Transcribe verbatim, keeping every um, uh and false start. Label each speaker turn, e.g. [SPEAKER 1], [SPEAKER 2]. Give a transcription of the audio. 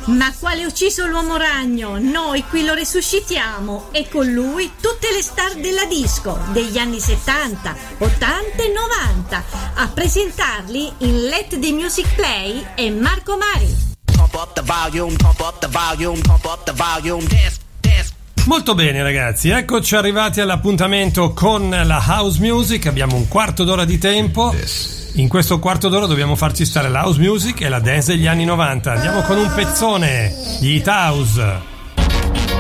[SPEAKER 1] Ma quale ucciso l'uomo ragno? Noi qui lo resuscitiamo e con lui tutte le star della disco degli anni settanta, ottanta e novanta. A presentarli in Let the Music Play è Marco Mari.
[SPEAKER 2] Pump up the volume, pump up the volume, pump up the volume, dance, dance.
[SPEAKER 3] Molto bene ragazzi, eccoci arrivati all'appuntamento con la house music. Abbiamo un quarto d'ora di tempo. In questo quarto d'ora dobbiamo farci stare la house music e la dance degli anni novanta. Andiamo con un pezzone, gli Hit House.